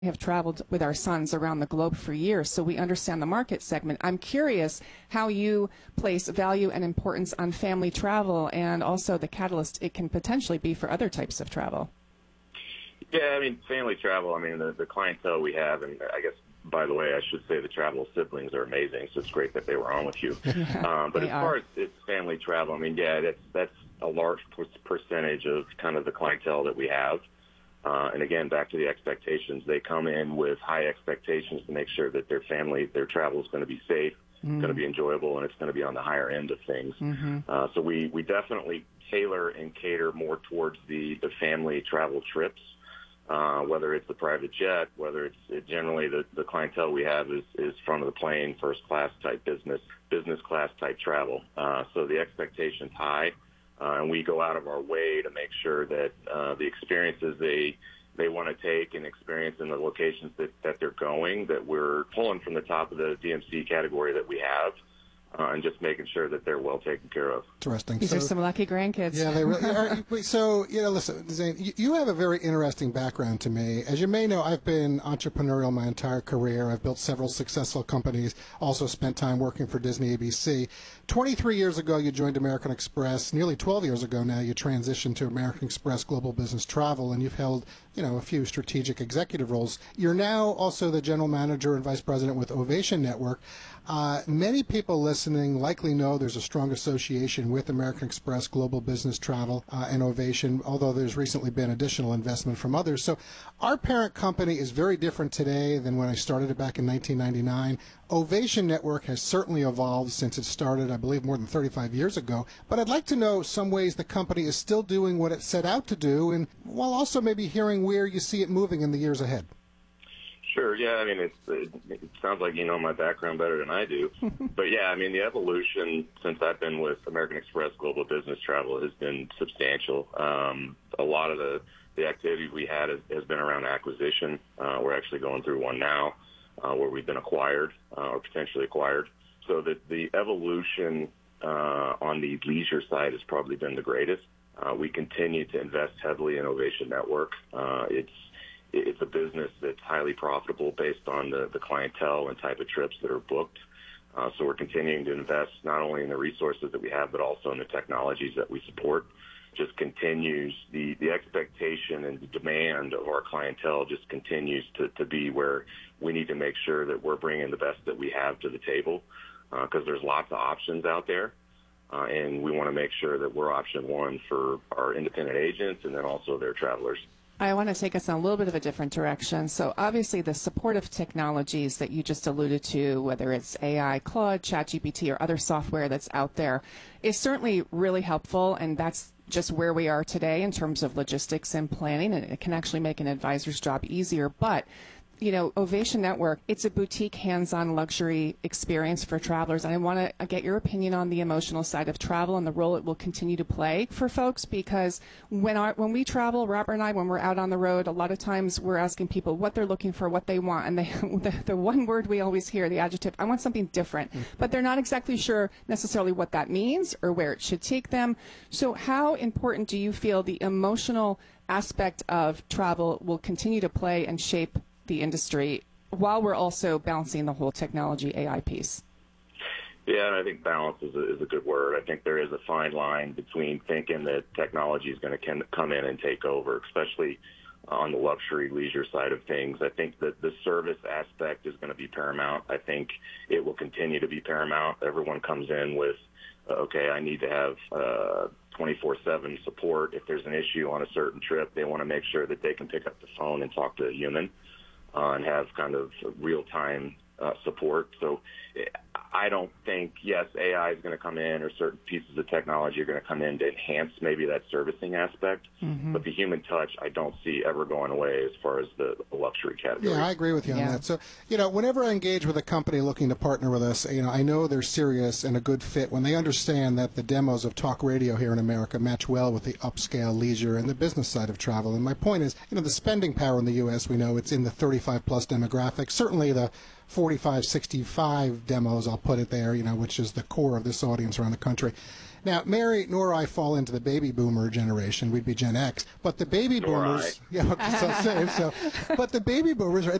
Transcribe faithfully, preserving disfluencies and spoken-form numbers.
have traveled with our sons around the globe for years, so we understand the market segment. I'm curious how you place value and importance on family travel and also the catalyst it can potentially be for other types of travel. Yeah, I mean, family travel, I mean, the, the clientele we have, and I guess, by the way, I should say the travel siblings are amazing, so it's great that they were on with you. Yeah, um, but as are. far as it's family travel, I mean, yeah, that's, that's a large percentage of kind of the clientele that we have. Uh, and again, back to the expectations, they come in with high expectations to make sure that their family, their travel is going to be safe, mm-hmm. going to be enjoyable, and it's going to be on the higher end of things. Mm-hmm. Uh, so we, we definitely tailor and cater more towards the, the family travel trips, uh, whether it's the private jet, whether it's it generally the, the clientele we have is, is front of the plane, first class type business, business class type travel. Uh, so the expectation's high. Uh, and we go out of our way to make sure that uh, the experiences they they want to take and experience in the locations that, that they're going, that we're pulling from the top of the D M C category that we have, uh, and just making sure that they're well taken care of. Interesting. These so, are some lucky grandkids. Yeah, they really are. So, you know, listen, Zane, you, you have a very interesting background to me. As you may know, I've been entrepreneurial my entire career. I've built several successful companies, also spent time working for Disney A B C. twenty-three years ago, you joined American Express. Nearly twelve years ago now, you transitioned to American Express Global Business Travel, and you've held, you know, a few strategic executive roles. You're now also the general manager and vice president with Ovation Network. Uh, many people listening likely know there's a strong association with American Express Global Business Travel uh, and Ovation, although there's recently been additional investment from others. So our parent company is very different today than when I started it back in nineteen ninety-nine. Ovation Network has certainly evolved since it started, I believe, more than thirty-five years ago. But I'd like to know some ways the company is still doing what it set out to do, and while also maybe hearing where you see it moving in the years ahead. Sure. Yeah. I mean, it's, it, it sounds like you know my background better than I do. But yeah, I mean, the evolution since I've been with American Express Global Business Travel has been substantial. Um, a lot of the, the activity we had has, has been around acquisition. Uh, we're actually going through one now uh, where we've been acquired uh, or potentially acquired. So that the evolution uh, on the leisure side has probably been the greatest. Uh, we continue to invest heavily in Ovation Network. Uh, it's It's a business that's highly profitable based on the, the clientele and type of trips that are booked. Uh, so we're continuing to invest not only in the resources that we have, but also in the technologies that we support. Just continues, the, the expectation and the demand of our clientele just continues to, to be where we need to make sure that we're bringing the best that we have to the table, because uh, there's lots of options out there. Uh, and we want to make sure that we're option one for our independent agents and then also their travelers. I want to take us in a little bit of a different direction. So obviously the supportive technologies that you just alluded to, whether it's A I, Claude, ChatGPT, or other software that's out there, is certainly really helpful, and that's just where we are today in terms of logistics and planning, and it can actually make an advisor's job easier. But you know, Ovation Network, it's a boutique, hands-on luxury experience for travelers. And I want to get your opinion on the emotional side of travel and the role it will continue to play for folks, because when our, when we travel, Robert and I, when we're out on the road, a lot of times we're asking people what they're looking for, what they want. And they, the, the one word we always hear, the adjective, I want something different. Mm-hmm. But they're not exactly sure necessarily what that means or where it should take them. So how important do you feel the emotional aspect of travel will continue to play and shape the industry while we're also balancing the whole technology A I piece? Yeah, and I think balance is a, is a good word. I think there is a fine line between thinking that technology is going to come in and take over, especially on the luxury leisure side of things. I think that the service aspect is going to be paramount. I think it will continue to be paramount. Everyone comes in with, okay, I need to have uh, twenty-four seven support. If there's an issue on a certain trip, they want to make sure that they can pick up the phone and talk to a human. Uh, and have kind of real-time uh, support. So I don't think, yes, A I is going to come in, or certain pieces of technology are going to come in to enhance maybe that servicing aspect. Mm-hmm. But the human touch, I don't see ever going away as far as the luxury category. Yeah, I agree with you yeah. on that. So, you know, whenever I engage with a company looking to partner with us, you know, I know they're serious and a good fit when they understand that the demos of talk radio here in America match well with the upscale leisure and the business side of travel. And my point is, you know, the spending power in the U S, we know it's in the thirty-five plus demographic. Certainly the forty-five, sixty-five demos, I'll put it there, you know, which is the core of this audience around the country. Now, Mary nor I fall into the baby boomer generation. We'd be Gen X. But the baby Nor boomers, yeah, so same. So, but the baby boomers, right?